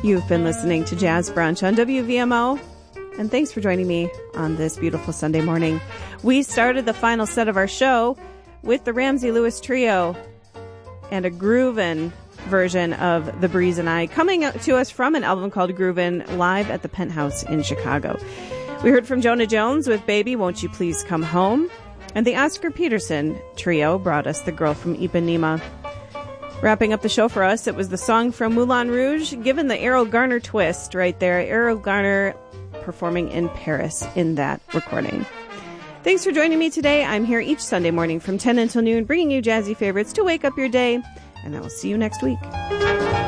You've been listening to Jazz Brunch on WVMO, and thanks for joining me on this beautiful Sunday morning. We started the final set of our show with the Ramsey Lewis Trio and a groovin' version of The Breeze and I, coming to us from an album called Groovin' live at the Penthouse in Chicago. We heard from Jonah Jones with Baby, Won't You Please Come Home? And the Oscar Peterson Trio brought us The Girl from Ipanema. Wrapping up the show for us, it was the song from Moulin Rouge, given the Errol Garner twist right there. Errol Garner performing in Paris in that recording. Thanks for joining me today. I'm here each Sunday morning from 10 until noon, bringing you jazzy favorites to wake up your day, and I will see you next week.